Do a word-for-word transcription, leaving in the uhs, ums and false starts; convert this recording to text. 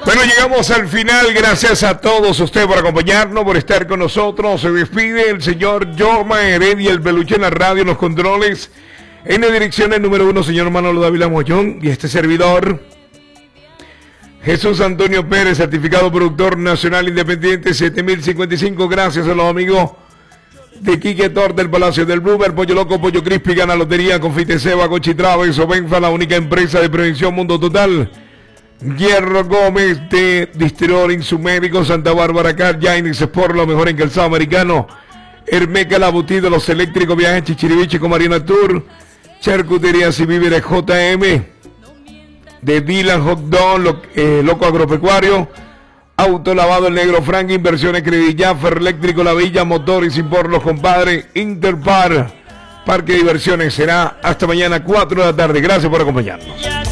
Bueno, llegamos al final. Gracias a todos ustedes por acompañarnos, por estar con nosotros. Se despide el señor Jorma Heredia, el peluche en la radio, en los controles. En la dirección el número uno, señor Manolo Dávila Mollón. Y este servidor, Jesús Antonio Pérez, certificado productor nacional independiente siete mil cincuenta y cinco. Gracias a los amigos de Quique Tor del Palacio del Bloomer, Pollo Loco, Pollo Crispy, Gana Lotería, Confite Seba, Cochitraves, Obenfa, la única empresa de prevención Mundo Total. Hierro Gómez de Distilor Insumérico, Santa Bárbara Car, Jainix Sport, lo mejor en calzado americano. Hermeca, la botida, los eléctricos, viajes Chichiriviche con Marina Tour. Charcuterías y víveres J M. De Dylan Hot Dog, lo, eh, Loco Agropecuario. Auto Lavado El Negro Frank, Inversiones Credilla, Ferroeléctrico La Villa, Motores y por los compadres, Interpar, Parque de Diversiones. Será hasta mañana cuatro de la tarde. Gracias por acompañarnos.